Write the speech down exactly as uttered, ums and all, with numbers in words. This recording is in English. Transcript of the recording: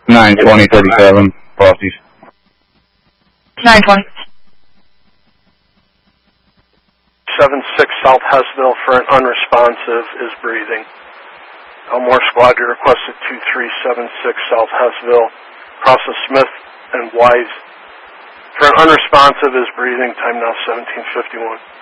nine twenty thirty-seven, Frosties. nine twenty. seven six South Hessville for an unresponsive is breathing. Elmore Squad, you requested two three seven six South Hessville, across the Smith and Wise. For an unresponsive is breathing, time now seventeen fifty-one.